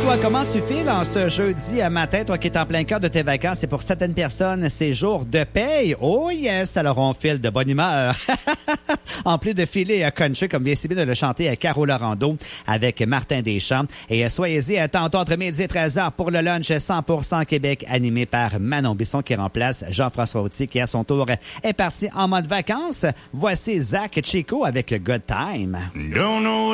toi, comment tu files en ce jeudi matin, toi qui es en plein cœur de tes vacances et pour certaines personnes, c'est jour de paye. Oh yes, alors on file de bonne humeur. En plus de filer à country, comme vient si bien de le chanter à Caro Laurando avec Martin Deschamps. Et soyez-y tantôt entre midi et 13h pour le lunch 100% Québec animé par Manon Bisson qui remplace Jean-François Autier qui à son tour est parti en mode vacances. Voici Zach Chico avec Good Time. Don't know